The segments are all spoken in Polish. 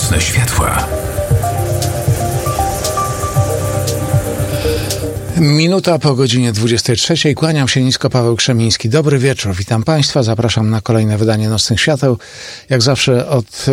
Nocne światła. Minuta po godzinie 23. Kłaniam się nisko, Paweł Krzemiński. Dobry wieczór, witam Państwa. Zapraszam na kolejne wydanie Nocnych Świateł. Jak zawsze od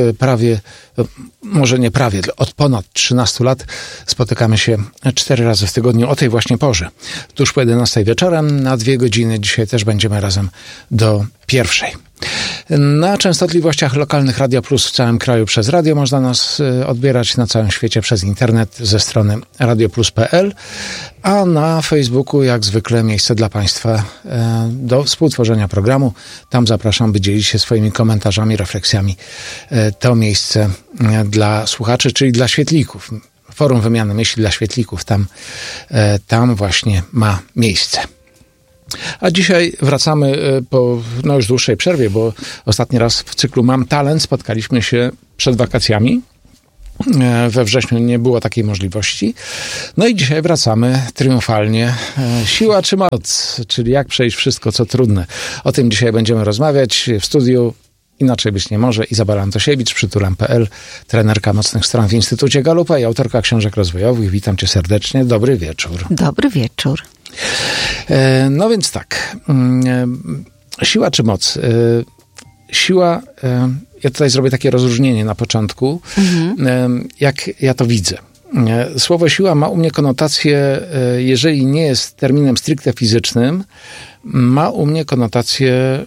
od ponad 13 lat spotykamy się 4 razy w tygodniu o tej właśnie porze. Tuż po 11 wieczorem na 2 godziny. Dzisiaj też będziemy razem do 1. Na częstotliwościach lokalnych Radia Plus w całym kraju przez radio można nas odbierać, na całym świecie przez internet ze strony radioplus.pl, a na Facebooku jak zwykle miejsce dla Państwa do współtworzenia programu. Tam zapraszam, by dzielić się swoimi komentarzami, refleksjami. To miejsce dla słuchaczy, czyli dla świetlików. Forum Wymiany Myśli dla świetlików tam właśnie ma miejsce. A dzisiaj wracamy po już dłuższej przerwie, bo ostatni raz w cyklu Mam Talent spotkaliśmy się przed wakacjami. We wrześniu nie było takiej możliwości. No i dzisiaj wracamy triumfalnie. Siła czy moc, czyli jak przejść wszystko, co trudne. O tym dzisiaj będziemy rozmawiać w studiu. Inaczej być nie może. Izabela Antosiewicz, Przytulam.pl, trenerka mocnych stron w Instytucie Galupa i autorka książek rozwojowych. Witam cię serdecznie. Dobry wieczór. Dobry wieczór. No więc tak. Siła czy moc? Siła, ja tutaj zrobię takie rozróżnienie na początku, jak ja to widzę. Słowo siła ma u mnie konotację, jeżeli nie jest terminem stricte fizycznym, ma u mnie konotacje,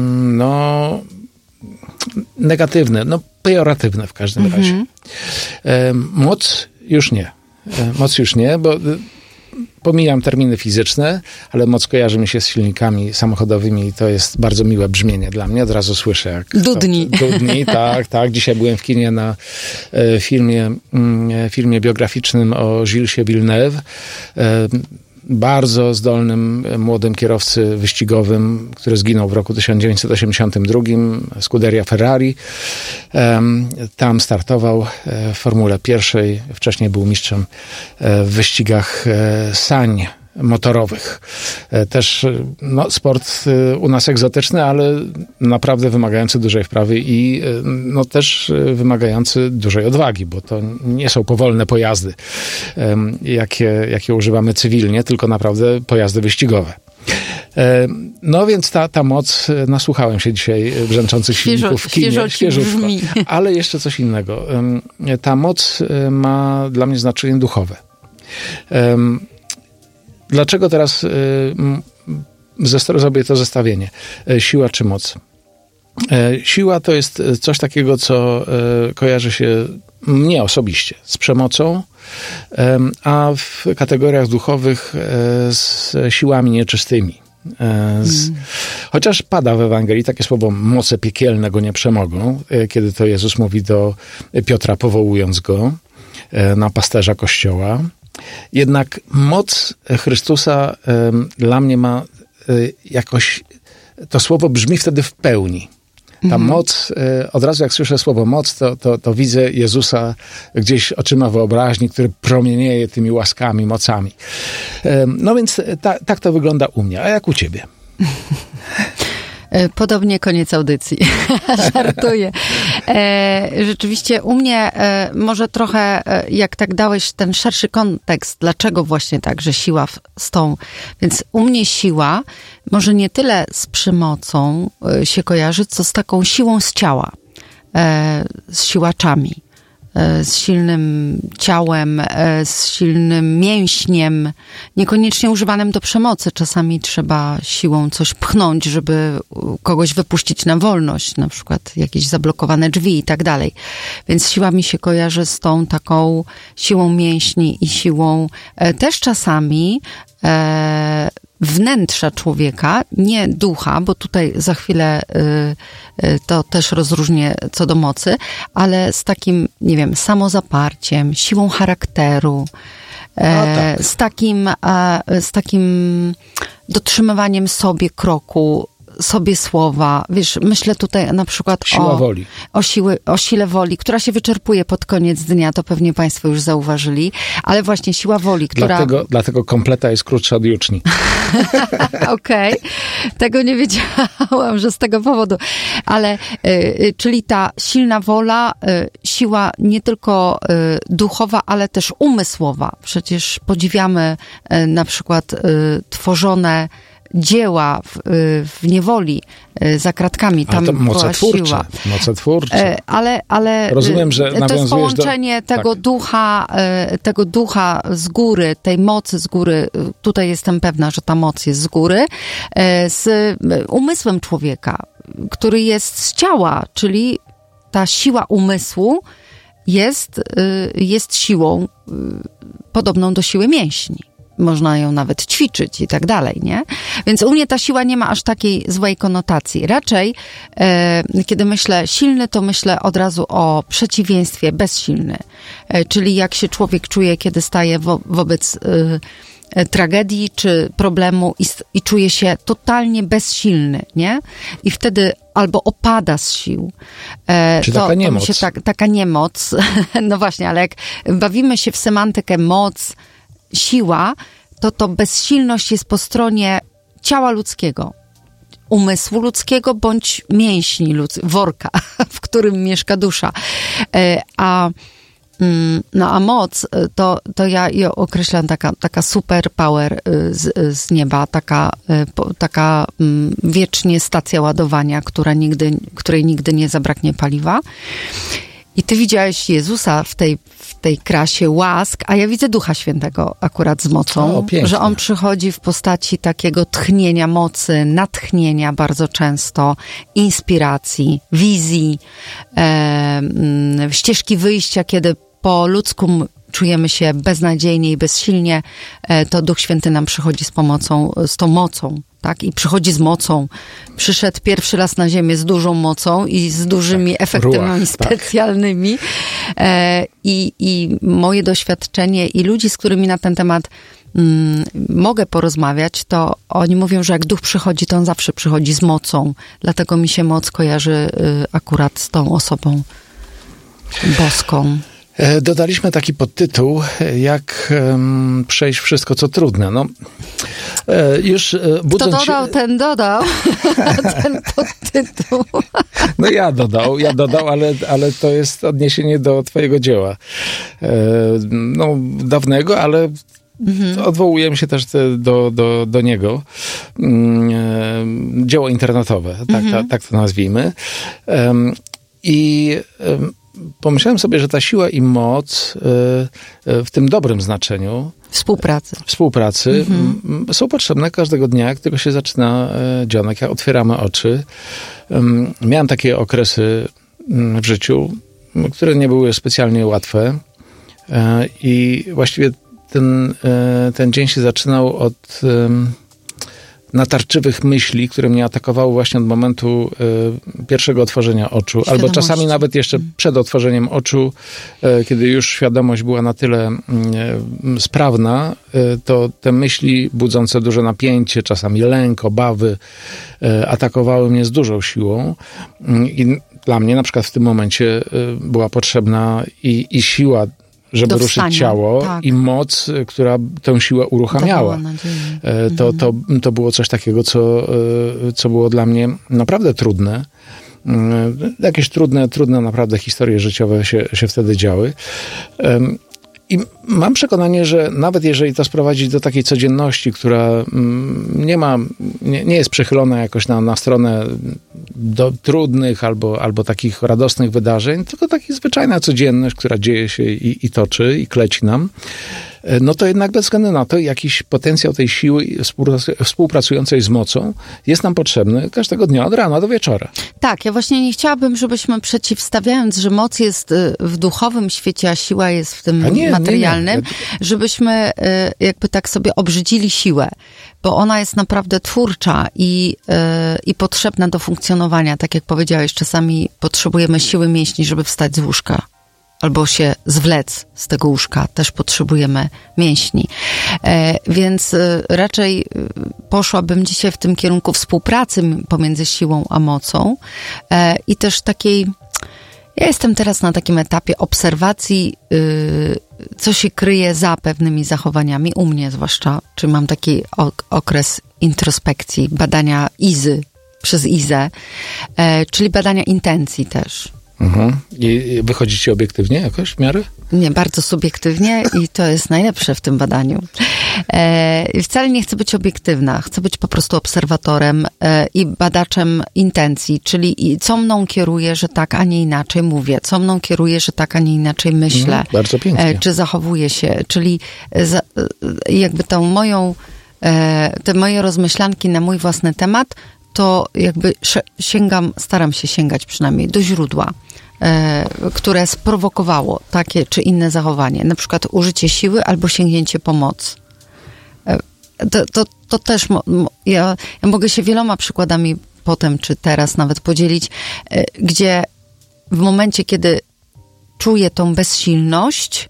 negatywne, pejoratywne w każdym razie. Moc już nie. Moc już nie, bo pomijam terminy fizyczne, ale moc kojarzy mi się z silnikami samochodowymi i to jest bardzo miłe brzmienie dla mnie. Od razu słyszę jak... Dudni. Dudni, tak. Dzisiaj byłem w kinie na filmie biograficznym o Gillesie Villeneuve. Bardzo zdolnym młodym kierowcy wyścigowym, który zginął w roku 1982, Scuderia Ferrari. Tam startował w Formule 1. Wcześniej był mistrzem w wyścigach sań motorowych. Też sport u nas egzotyczny, ale naprawdę wymagający dużej wprawy i też wymagający dużej odwagi, bo to nie są powolne pojazdy, jakie używamy cywilnie, tylko naprawdę pojazdy wyścigowe. No więc ta moc, nasłuchałem się dzisiaj brzęczących silników w kinie. Świeżutko. Ale jeszcze coś innego. Ta moc ma dla mnie znaczenie duchowe. Dlaczego teraz zrobię to zestawienie? Siła czy moc? Siła to jest coś takiego, co kojarzy się mnie osobiście z przemocą, a w kategoriach duchowych z siłami nieczystymi. Chociaż pada w Ewangelii takie słowo moce piekielne go nie przemogą, kiedy to Jezus mówi do Piotra, powołując go na pasterza Kościoła. Jednak moc Chrystusa dla mnie ma jakoś, to słowo brzmi wtedy w pełni. Ta moc, od razu jak słyszę słowo moc, to widzę Jezusa gdzieś oczyma wyobraźni, który promienieje tymi łaskami, mocami. No więc tak to wygląda u mnie. A jak u ciebie? Podobnie, koniec audycji. Żartuję. Rzeczywiście u mnie może trochę, jak tak dałeś ten szerszy kontekst, dlaczego właśnie tak, że siła z tą. Więc u mnie siła może nie tyle z przemocą się kojarzy, co z taką siłą z ciała, z siłaczami. Z silnym ciałem, z silnym mięśniem, niekoniecznie używanym do przemocy. Czasami trzeba siłą coś pchnąć, żeby kogoś wypuścić na wolność, na przykład jakieś zablokowane drzwi i tak dalej. Więc siła mi się kojarzy z tą taką siłą mięśni i siłą też czasami wnętrza człowieka, nie ducha, bo tutaj za chwilę to też rozróżnię co do mocy, ale z takim, nie wiem, samozaparciem, siłą charakteru, tak. z takim dotrzymywaniem sobie kroku, sobie słowa. Wiesz, myślę tutaj na przykład o sile woli, która się wyczerpuje pod koniec dnia, to pewnie państwo już zauważyli, ale właśnie siła woli, która... Dlatego kompleta jest krótsza od juczni. Okej. Tego nie wiedziałam, że z tego powodu. Ale, czyli ta silna wola, siła nie tylko duchowa, ale też umysłowa. Przecież podziwiamy na przykład tworzone dzieła w niewoli, za kratkami. Tam była siła. Mocotwórcze. Ale rozumiem, że to jest połączenie tego ducha z góry, tej mocy z góry. Tutaj jestem pewna, że ta moc jest z góry, z umysłem człowieka, który jest z ciała, czyli ta siła umysłu jest siłą podobną do siły mięśni. Można ją nawet ćwiczyć i tak dalej, nie? Więc u mnie ta siła nie ma aż takiej złej konotacji. Raczej, kiedy myślę silny, to myślę od razu o przeciwieństwie bezsilny. Czyli jak się człowiek czuje, kiedy staje wobec tragedii czy problemu i czuje się totalnie bezsilny, nie? I wtedy albo opada z sił. Czy taka niemoc? Taka niemoc. No właśnie, ale jak bawimy się w semantykę moc, siła, to bezsilność jest po stronie ciała ludzkiego, umysłu ludzkiego bądź mięśni worka, w którym mieszka dusza. A moc to ja ją określam taka super power z nieba, taka wiecznie stacja ładowania, której nigdy nie zabraknie paliwa. I ty widziałeś Jezusa w tej krasie łask, a ja widzę Ducha Świętego akurat z mocą, że on przychodzi w postaci takiego tchnienia mocy, natchnienia bardzo często, inspiracji, wizji, ścieżki wyjścia, kiedy po ludzku czujemy się beznadziejnie i bezsilnie, to Duch Święty nam przychodzi z tą mocą. Tak? I przychodzi z mocą. Przyszedł pierwszy raz na ziemię z dużą mocą i z dużymi efektami specjalnymi. I moje doświadczenie i ludzi, z którymi na ten temat mogę porozmawiać, to oni mówią, że jak duch przychodzi, to on zawsze przychodzi z mocą. Dlatego mi się moc kojarzy akurat z tą osobą boską. Dodaliśmy taki podtytuł, jak przejść wszystko, co trudne. No, już Kto dodał, ten dodał ten podtytuł. No ja dodał, ale to jest odniesienie do twojego dzieła. No, dawnego, ale odwołujemy się też do niego. Dzieło internetowe, tak to nazwijmy. I pomyślałem sobie, że ta siła i moc w tym dobrym znaczeniu współpracy są potrzebne każdego dnia, jak tylko się zaczyna dzionek, jak otwieramy oczy. Miałem takie okresy w życiu, które nie były specjalnie łatwe i właściwie ten dzień się zaczynał od natarczywych myśli, które mnie atakowały właśnie od momentu pierwszego otworzenia oczu, albo czasami nawet jeszcze przed otworzeniem oczu, kiedy już świadomość była na tyle sprawna, to te myśli budzące duże napięcie, czasami lęk, obawy, atakowały mnie z dużą siłą i dla mnie na przykład w tym momencie była potrzebna i siła, żeby ruszyć ciało i moc, która tę siłę uruchamiała. To było coś takiego, co było dla mnie naprawdę trudne. Jakieś trudne naprawdę historie życiowe się wtedy działy. I mam przekonanie, że nawet jeżeli to sprowadzić do takiej codzienności, która nie jest przychylona jakoś na stronę do trudnych albo takich radosnych wydarzeń, tylko taka zwyczajna codzienność, która dzieje się i toczy i kleci nam, no to jednak bez względu na to jakiś potencjał tej siły współpracującej z mocą jest nam potrzebny każdego dnia od rana do wieczora. Tak, ja właśnie nie chciałabym, żebyśmy przeciwstawiając, że moc jest w duchowym świecie, a siła jest w tym materialnym, żebyśmy jakby tak sobie obrzydzili siłę, bo ona jest naprawdę twórcza i potrzebna do funkcjonowania. Tak jak powiedziałeś, czasami potrzebujemy siły mięśni, żeby wstać z łóżka. Albo się zwlec z tego łóżka. Też potrzebujemy mięśni. Więc raczej poszłabym dzisiaj w tym kierunku współpracy pomiędzy siłą a mocą i też takiej... Ja jestem teraz na takim etapie obserwacji, co się kryje za pewnymi zachowaniami, u mnie zwłaszcza. Czy mam taki okres introspekcji, badania Izy przez Izę, czyli badania intencji też. I wychodzi ci obiektywnie jakoś w miarę? Nie, bardzo subiektywnie i to jest najlepsze w tym badaniu. Wcale nie chcę być obiektywna, chcę być po prostu obserwatorem i badaczem intencji, czyli co mną kieruje, że tak, a nie inaczej mówię, co mną kieruje, że tak, a nie inaczej myślę. Bardzo pięknie. Czy zachowuję się, czyli jakby te moje rozmyślanki na mój własny temat, to jakby staram się sięgać przynajmniej do źródła, które sprowokowało takie czy inne zachowanie. Na przykład użycie siły albo sięgnięcie pomocy. To też ja mogę się wieloma przykładami potem, czy teraz nawet podzielić, gdzie w momencie, kiedy czuję tą bezsilność,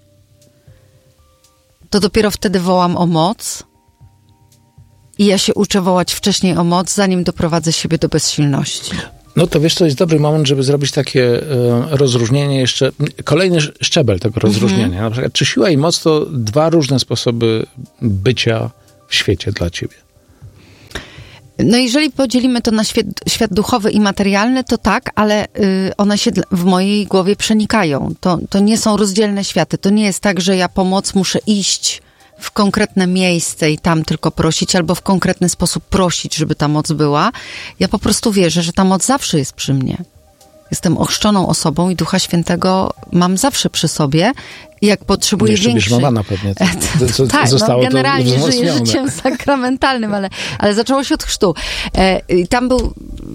to dopiero wtedy wołam o moc. I ja się uczę wołać wcześniej o moc, zanim doprowadzę siebie do bezsilności. No to wiesz, to jest dobry moment, żeby zrobić takie rozróżnienie jeszcze, kolejny szczebel tego rozróżnienia. Na przykład, czy siła i moc to dwa różne sposoby bycia w świecie dla ciebie? No jeżeli podzielimy to na świat duchowy i materialny, to tak, ale one się w mojej głowie przenikają. To nie są rozdzielne światy. To nie jest tak, że ja pomoc muszę iść w konkretne miejsce i tam tylko prosić, albo w konkretny sposób prosić, żeby ta moc była. Ja po prostu wierzę, że ta moc zawsze jest przy mnie. Jestem ochrzczoną osobą i Ducha Świętego mam zawsze przy sobie. Jak potrzebuję większej... brzmowana pewnie. Tak, zostało generalnie to żyję życiem sakramentalnym, ale zaczęło się od chrztu. I tam był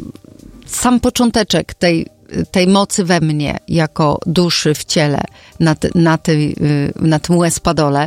sam począteczek tej mocy we mnie, jako duszy w ciele, na tym łez-padole.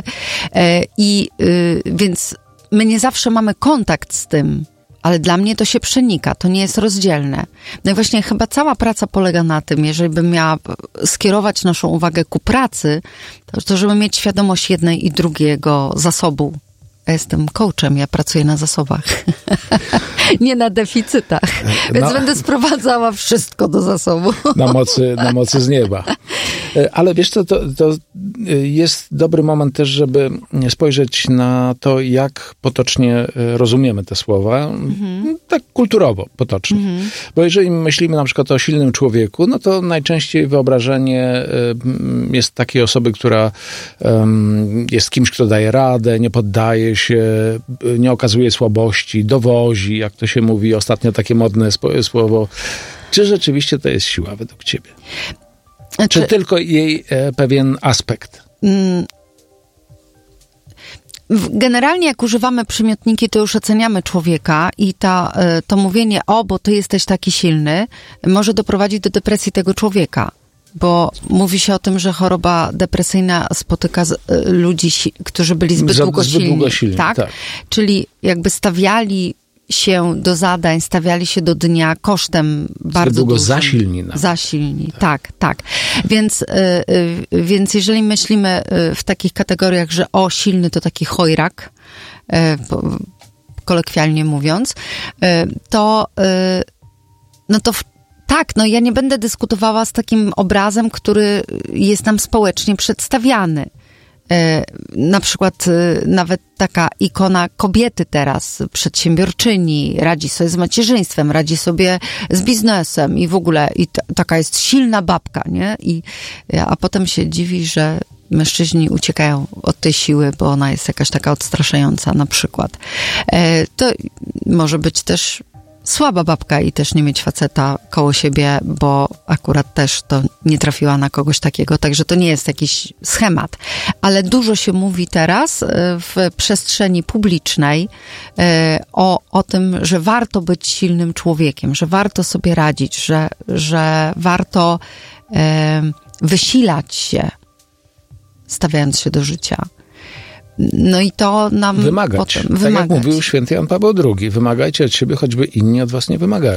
Więc my nie zawsze mamy kontakt z tym, ale dla mnie to się przenika, to nie jest rozdzielne. No i właśnie chyba cała praca polega na tym, jeżeli bym miała skierować naszą uwagę ku pracy, to żeby mieć świadomość jednej i drugiego zasobu. Ja jestem coachem, ja pracuję na zasobach. Nie na deficytach. Więc będę sprowadzała wszystko do zasobu. Na mocy z nieba. Ale wiesz co, to jest dobry moment też, żeby spojrzeć na to, jak potocznie rozumiemy te słowa. Tak kulturowo, potocznie. Bo jeżeli myślimy na przykład o silnym człowieku, no to najczęściej wyobrażenie jest takiej osoby, która jest kimś, kto daje radę, nie poddaje się, nie okazuje słabości, dowozi, jak to się mówi, ostatnio takie modne słowo. Czy rzeczywiście to jest siła według ciebie? Czy tylko jej pewien aspekt? Generalnie jak używamy przymiotniki, to już oceniamy człowieka i to mówienie, bo ty jesteś taki silny, może doprowadzić do depresji tego człowieka. Bo mówi się o tym, że choroba depresyjna spotyka ludzi, którzy byli zbyt długo silni. Tak? Czyli jakby stawiali się do zadań, stawiali się do dnia kosztem bardzo długo dużym. Zasilni. Tak. Więc jeżeli myślimy w takich kategoriach, że silny to taki chojrak, kolokwialnie mówiąc, to ja nie będę dyskutowała z takim obrazem, który jest nam społecznie przedstawiany. Na przykład nawet taka ikona kobiety teraz, przedsiębiorczyni, radzi sobie z macierzyństwem, radzi sobie z biznesem i w ogóle taka jest silna babka, nie? A potem się dziwi, że mężczyźni uciekają od tej siły, bo ona jest jakaś taka odstraszająca na przykład. To może być też słaba babka i też nie mieć faceta koło siebie, bo akurat też to nie trafiła na kogoś takiego, także to nie jest jakiś schemat. Ale dużo się mówi teraz w przestrzeni publicznej o tym, że warto być silnym człowiekiem, że warto sobie radzić, że warto wysilać się, stawiając się do życia. No i to nam wymagać. Potem tak jak mówił święty Jan Paweł II. Wymagajcie od siebie, choćby inni od was nie wymagali.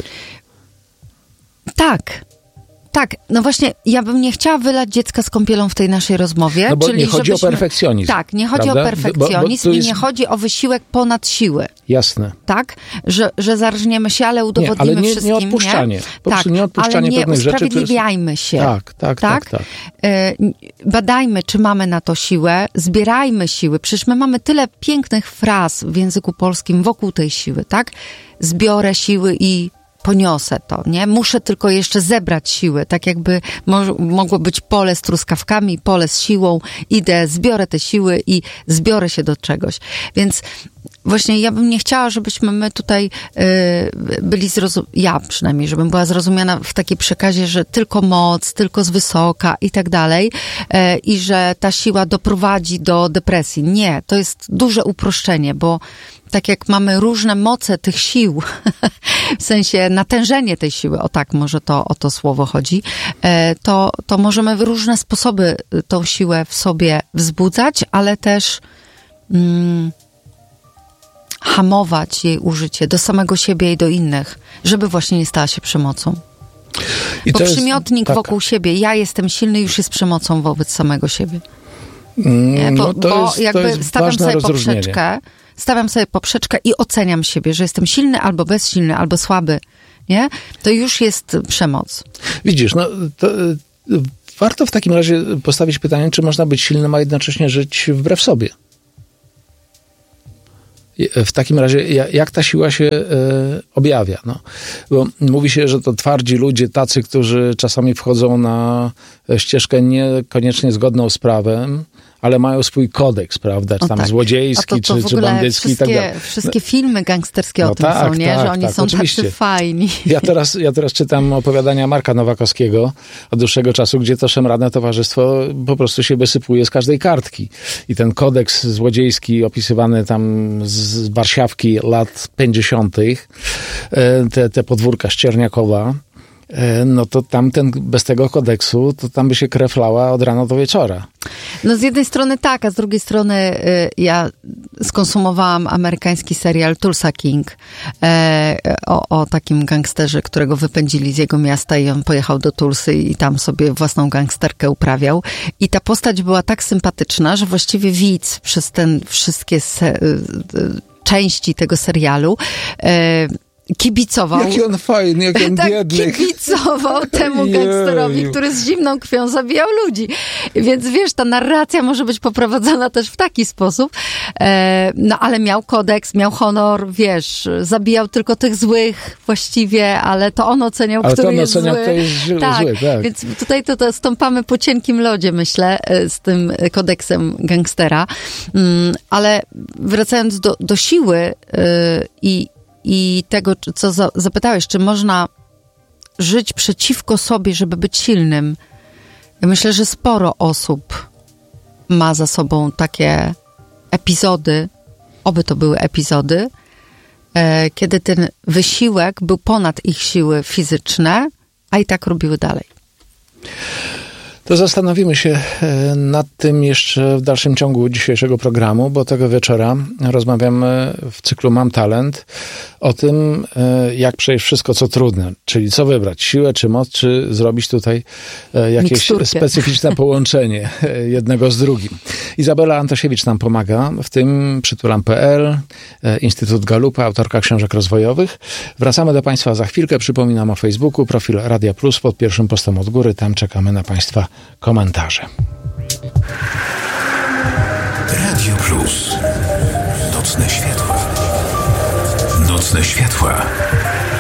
Tak. No właśnie, ja bym nie chciała wylać dziecka z kąpielą w tej naszej rozmowie. No bo nie chodzi o perfekcjonizm. Tak, nie chodzi o perfekcjonizm i nie chodzi o wysiłek ponad siłę. Jasne. Tak? Że zarżniemy się, ale udowodnimy wszystkim. Nie odpuszczanie. Nie odpuszczanie ale pewnych rzeczy. Nie usprawiedliwiajmy się. Tak. Badajmy, czy mamy na to siłę. Zbierajmy siły. Przecież my mamy tyle pięknych fraz w języku polskim wokół tej siły, tak? Zbiorę siły i poniosę to, nie? Muszę tylko jeszcze zebrać siły, tak jakby mogło być pole z truskawkami, pole z siłą, idę, zbiorę te siły i zbiorę się do czegoś. Więc właśnie ja bym nie chciała, żebyśmy my tutaj byli ja przynajmniej, żebym była zrozumiana w takiej przekazie, że tylko moc, tylko z wysoka i tak dalej i że ta siła doprowadzi do depresji. Nie, to jest duże uproszczenie, bo tak jak mamy różne moce tych sił, w sensie natężenie tej siły, o tak, może o to słowo chodzi, to możemy w różne sposoby tą siłę w sobie wzbudzać, ale też hamować jej użycie do samego siebie i do innych, żeby właśnie nie stała się przemocą. Bo przymiotnik wokół siebie, ja jestem silny, już jest przemocą wobec samego siebie. Bo jakby stawiam sobie poprzeczkę i oceniam siebie, że jestem silny albo bezsilny, albo słaby, nie? To już jest przemoc. Widzisz, to warto w takim razie postawić pytanie, czy można być silnym, a jednocześnie żyć wbrew sobie. W takim razie, jak ta siła się objawia? Bo mówi się, że to twardzi ludzie, tacy, którzy czasami wchodzą na ścieżkę niekoniecznie zgodną z prawem, ale mają swój kodeks, prawda? Czy tam złodziejski, czy bandycki i tak dalej. Wszystkie filmy gangsterskie o tym są, nie? Że oni są oczywiście tacy fajni. Ja teraz czytam opowiadania Marka Nowakowskiego od dłuższego czasu, gdzie to szemrane towarzystwo po prostu się wysypuje z każdej kartki. I ten kodeks złodziejski opisywany tam z Warszawki lat 50., te podwórka Ścierniakowa, to tamten bez tego kodeksu, to tam by się krew lała od rana do wieczora. Z jednej strony tak, a z drugiej strony ja skonsumowałam amerykański serial Tulsa King o takim gangsterze, którego wypędzili z jego miasta i on pojechał do Tulsy i tam sobie własną gangsterkę uprawiał. I ta postać była tak sympatyczna, że właściwie widz przez wszystkie części tego serialu kibicował. Jaki on fajny, jaki on biedny. Kibicował temu gangsterowi, który z zimną krwią zabijał ludzi. Więc wiesz, ta narracja może być poprowadzona też w taki sposób. Ale miał kodeks, miał honor, wiesz, zabijał tylko tych złych właściwie, ale to on oceniał, który jest zły. Kto jest zły, tak. Więc tutaj to stąpamy po cienkim lodzie, myślę, z tym kodeksem gangstera. Ale wracając do siły i tego, co zapytałeś, czy można żyć przeciwko sobie, żeby być silnym. Ja myślę, że sporo osób ma za sobą takie epizody, oby to były epizody, kiedy ten wysiłek był ponad ich siły fizyczne, a i tak robiły dalej. To zastanowimy się nad tym jeszcze w dalszym ciągu dzisiejszego programu, bo tego wieczora rozmawiamy w cyklu Mam Talent o tym, jak przejść wszystko, co trudne. Czyli co wybrać, siłę czy moc, czy zrobić tutaj jakieś specyficzne połączenie jednego z drugim. Izabela Antosiewicz nam pomaga w tym, przytulam.pl, Instytut Galupa, autorka książek rozwojowych. Wracamy do Państwa za chwilkę. Przypominam o Facebooku, profil Radia Plus pod pierwszym postem od góry. Tam czekamy na Państwa komentarze. Radio Plus. Nocne światła. Nocne światła.